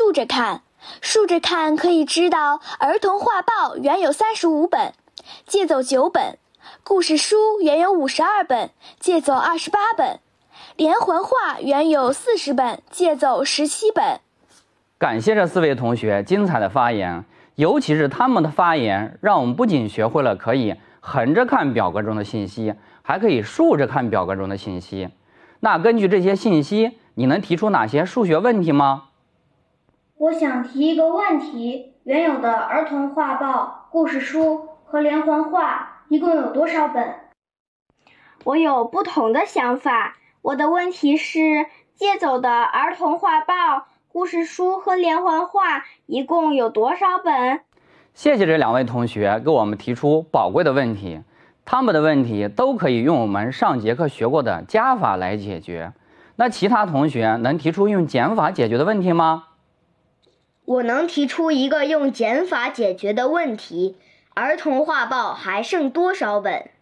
竖着看。竖着看可以知道儿童画报原有35本，借走9本；故事书原有52本，借走28本；连环画原有40本，借走17本。 感谢这4位同学精彩的发言，尤其是他们的发言，让我们不仅学会了可以横着看表格中的信息，还可以竖着看表格中的信息。那根据这些信息，你能提出哪些数学问题吗？ 我想提一个问题，原有的儿童画报、故事书和连环画一共有多少本？ 我有不同的想法。我的问题是，借走的儿童画报、故事书和连环画一共有多少本？ 谢谢这2位同学给我们提出宝贵的问题，他们的问题都可以用我们上节课学过的加法来解决。那其他同学能提出用减法解决的问题吗？ 我能提出一个用减法解决的问题：儿童画报还剩多少本？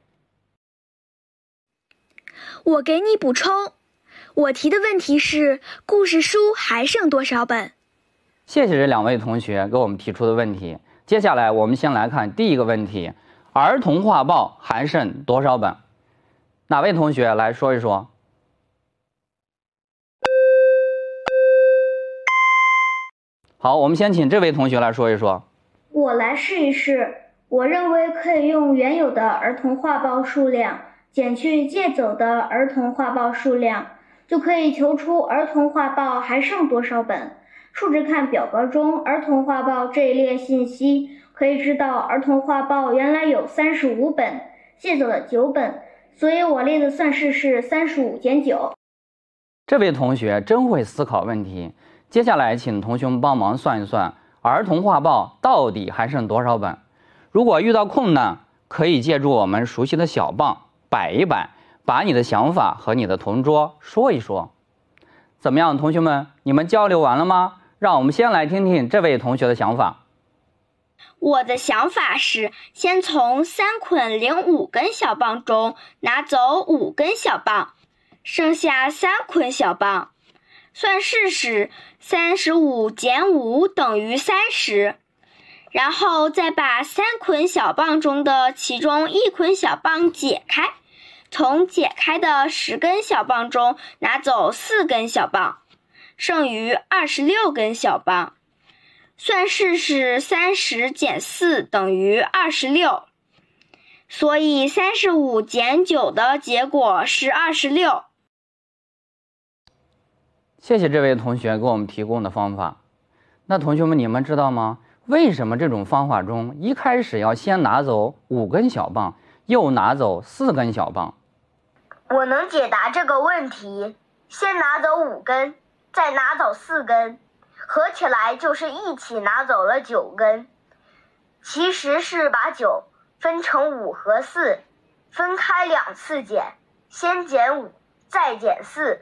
我给你补充，我提的问题是故事书还剩多少本？ 谢谢这2位同学给我们提出的问题。接下来我们先来看第一个问题，儿童画报还剩多少本？哪位同学来说一说？好，我们先请这位同学来说一说。 我来试一试。我认为可以用原有的儿童画报数量减去借走的儿童画报数量，就可以求出儿童画报还剩多少本。竖着看表格中儿童画报这一列信息，可以知道儿童画报原来有35本，借走了9本，所以我列的算式是35减9。 这位同学真会思考问题。接下来请同学们帮忙算一算儿童画报到底还剩多少本。如果遇到困难，可以借助我们熟悉的小棒摆一摆，把你的想法和你的同桌说一说。怎么样，同学们，你们交流完了吗？让我们先来听听这位同学的想法。 我的想法是，先从3捆零5根小棒中拿走5根小棒，剩下3捆小棒。算式是35减5等于30，然后再把3捆小棒中的其中1捆小棒解开，从解开的10根小棒中拿走4根小棒，剩余26根小棒。算式是30减4等于26，所以35减9的结果是26。 谢谢这位同学给我们提供的方法。那同学们，你们知道吗？为什么这种方法中一开始要先拿走5根小棒，又拿走4根小棒？ 我能解答这个问题。先拿走5根，再拿走4根，合起来就是一起拿走了9根。其实是把9分成5和4，分开2次减，先减5，再减4。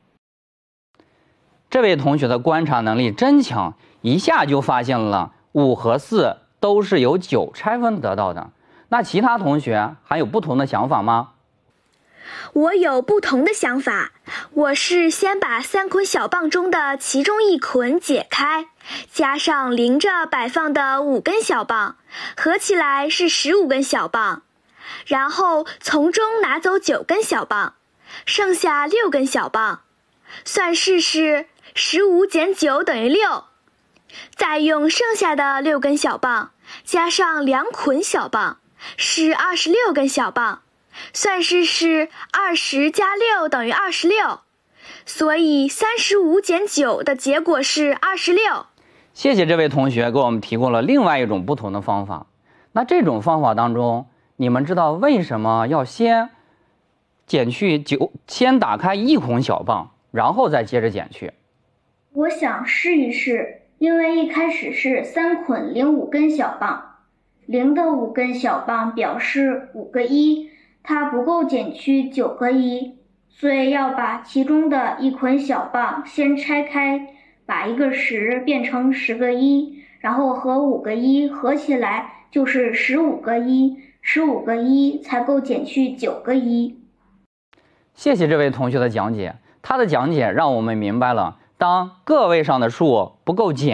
这位同学的观察能力真强，一下就发现了5和4都是由9拆分得到的。那其他同学还有不同的想法吗？ 我有不同的想法。我是先把3捆小棒中的其中1捆解开，加上临着摆放的5根小棒，合起来是15根小棒，然后从中拿走9根小棒，剩下6根小棒。算式是15减9等于6，再用剩下的6根小棒加上2捆小棒，是26根小棒。算式是20加6等于26，所以35减9的结果是26。 谢谢这位同学给我们提供了另外一种不同的方法。那这种方法当中，你们知道为什么要先减去9，先打开1捆小棒，然后再接着减去？ 我想试一试，因为一开始是3捆零5根小棒，零的5根小棒表示5个1，它不够减去9个1，所以要把其中的1捆小棒先拆开，把1个10变成10个1，然后和5个1合起来就是15个1，15个1才够减去9个1。 谢谢这位同学的讲解，他的讲解让我们明白了，当个位上的数不够减